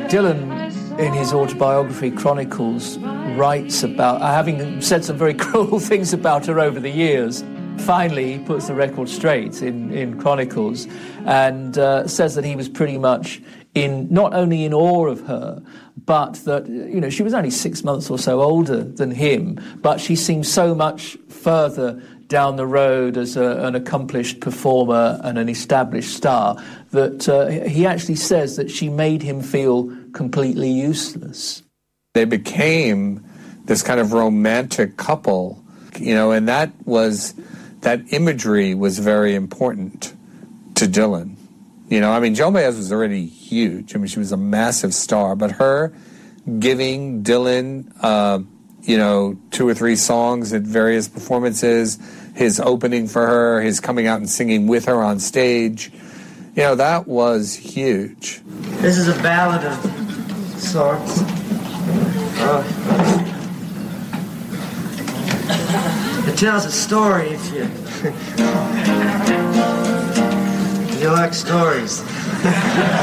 Dylan, in his autobiography Chronicles, writes about, having said some very cruel things about her over the years, finally he puts the record straight in Chronicles and says that he was pretty much not only in awe of her, but that, you know, she was only 6 months or so older than him, but she seemed so much further down the road as an accomplished performer and an established star that he actually says that she made him feel completely useless. They became this kind of romantic couple, you know, and that imagery was very important to Dylan. You know, I mean, Joan Baez was already huge. I mean, she was a massive star, but her giving Dylan, 2 or 3 songs at various performances, his opening for her, his coming out and singing with her on stage, you know, that was huge. This is a ballad of sorts. It tells a story if you like stories.